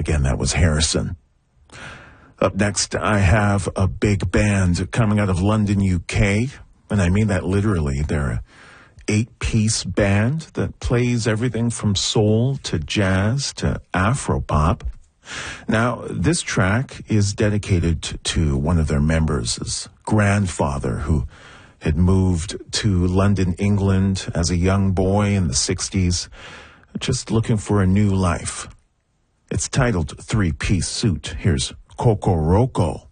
Again, that was Harrison. Up next, I have a big band coming out of London, UK, and I mean that literally. They're a 8-piece band that plays everything from soul to jazz to Afropop. Now, this track is dedicated to one of their members' grandfather, who had moved to London, England as a young boy in the 60s, just looking for a new life. It's titled 3-Piece Suit. Here's Kokoroko.